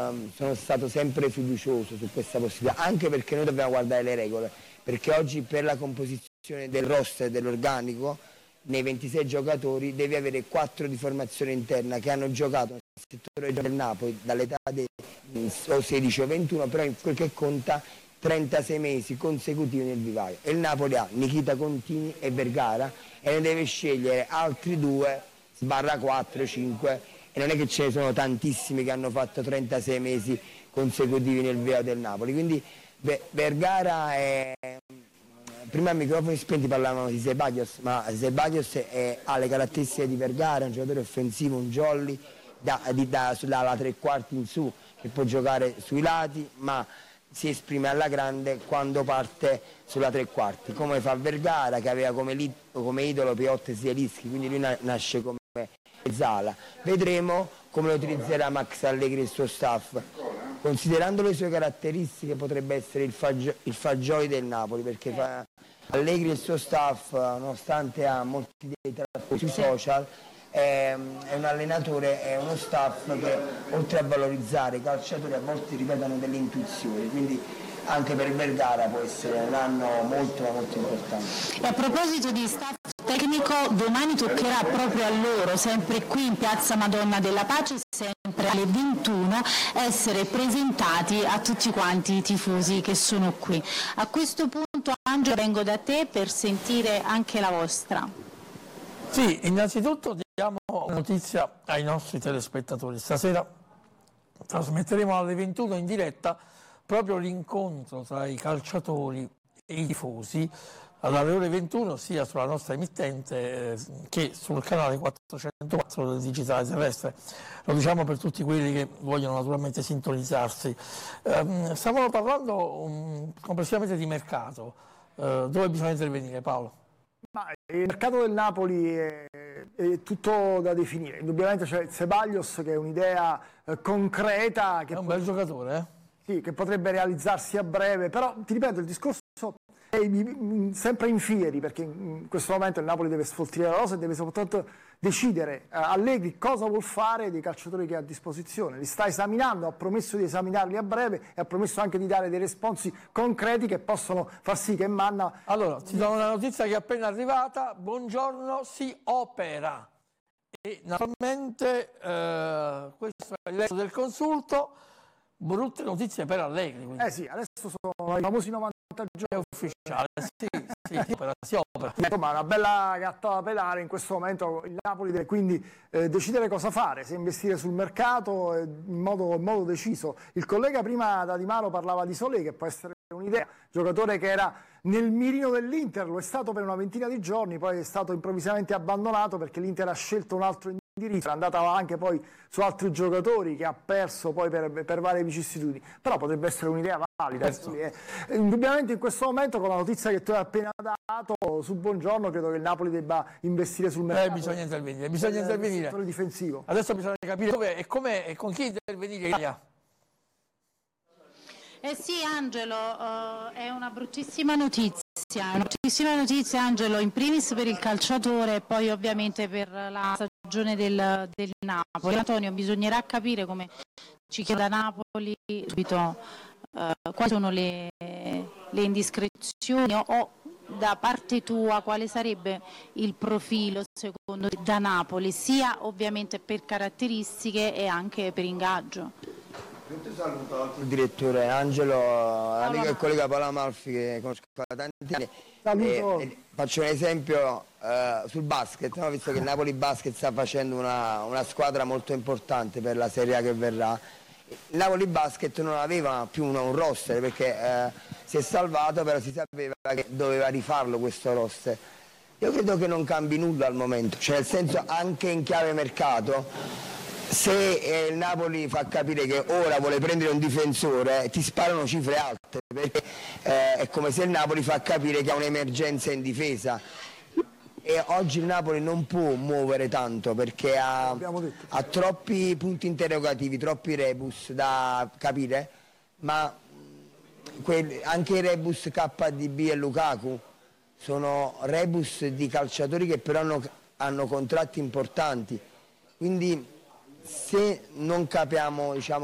sono stato sempre fiducioso su questa possibilità, anche perché noi dobbiamo guardare le regole, perché oggi per la composizione del roster dell'organico, nei 26 giocatori devi avere 4 di formazione interna che hanno giocato nel settore del Napoli dall'età di 16 o 21, però in quel che conta 36 mesi consecutivi nel vivaio. E il Napoli ha Nikita Contini e Vergara e ne deve scegliere altri 2, sbarra 4, 5, e non è che ce ne sono tantissimi che hanno fatto 36 mesi consecutivi nel vivaio del Napoli. Quindi Vergara è... Prima a microfoni spenti parlavano di Ceballos, ma Ceballos ha le caratteristiche di Vergara, un giocatore offensivo, un jolly, dalla tre quarti in su, che può giocare sui lati, ma si esprime alla grande quando parte sulla tre quarti, come fa Vergara, che aveva come idolo Piotte e Zielinski, quindi lui nasce come Zala. Vedremo come lo utilizzerà Max Allegri e il suo staff. Considerando le sue caratteristiche potrebbe essere il Fagioli del Napoli, perché Allegri e il suo staff, nonostante ha molti dei tratti sui social, è un allenatore, è uno staff che oltre a valorizzare i calciatori a volte ripetono delle intuizioni, quindi anche per Vergara può essere un anno molto importante. E a proposito di staff tecnico, domani toccherà proprio a loro, sempre qui in Piazza Madonna della Pace, sempre alle 21, essere presentati a tutti quanti i tifosi che sono qui. A questo punto, Angelo, vengo da te per sentire anche la vostra. Sì, innanzitutto diamo notizia ai nostri telespettatori. Stasera trasmetteremo alle 21 in diretta proprio l'incontro tra i calciatori e i tifosi alle ore 21 sia sulla nostra emittente che sul canale 404 del digitale terrestre. Lo diciamo per tutti quelli che vogliono naturalmente sintonizzarsi. Stavamo parlando complessivamente di mercato. Dove bisogna intervenire, Paolo? Ma il mercato del Napoli è tutto da definire. Indubbiamente c'è Ceballos, che è un'idea concreta. Che è un bel giocatore, eh? Sì, che potrebbe realizzarsi a breve, però ti ripeto, il discorso è sempre in fieri, perché in questo momento il Napoli deve sfoltire la rosa e deve soprattutto decidere Allegri cosa vuol fare dei calciatori che ha a disposizione. Li sta esaminando, ha promesso di esaminarli a breve e ha promesso anche di dare dei responsi concreti che possono far sì che Manna... Allora, ti do una notizia che è appena arrivata: Buongiorno si opera. E naturalmente questo è l'esito del consulto. Brutte notizie per Allegri. Quindi. Sì, adesso sono i famosi 90 giorni. È ufficiale, si opera. Insomma, una bella gatta da pelare. In questo momento il Napoli deve quindi decidere cosa fare, se investire sul mercato in modo deciso. Il collega prima da Di Maro parlava di Solé, che può essere un'idea, giocatore che era nel mirino dell'Inter, lo è stato per una ventina di giorni, poi è stato improvvisamente abbandonato perché l'Inter ha scelto un altro indirizzo, è andata anche poi su altri giocatori che ha perso poi per varie vicissitudini, però potrebbe essere un'idea valida. Indubbiamente in questo momento, con la notizia che tu hai appena dato su Buongiorno, credo che il Napoli debba investire sul mercato. Bisogna intervenire, nel settore difensivo. Adesso bisogna capire dove e come e con chi intervenire. Sì, Angelo, è una bruttissima notizia, Angelo, in primis per il calciatore e poi ovviamente per la stagione del Napoli. Antonio, bisognerà capire, come ci chiede da Napoli subito, quali sono le indiscrezioni o da parte tua quale sarebbe il profilo secondo te da Napoli, sia ovviamente per caratteristiche e anche per ingaggio. Saluto il direttore Angelo, amico e collega Paolo Amalfi, che conosco da tanti anni. Faccio un esempio sul basket, no? Visto che il Napoli Basket sta facendo una squadra molto importante per la Serie A che verrà. Il Napoli Basket non aveva più un roster, perché si è salvato, però si sapeva che doveva rifarlo questo roster. Io credo che non cambi nulla al momento, cioè nel senso, anche in chiave mercato, se il Napoli fa capire che ora vuole prendere un difensore, ti sparano cifre alte, perché è come se il Napoli fa capire che ha un'emergenza in difesa. E oggi il Napoli non può muovere tanto, perché ha troppi punti interrogativi, troppi rebus da capire, ma anche i rebus KDB e Lukaku sono rebus di calciatori che però hanno contratti importanti, quindi se non capiamo, diciamo,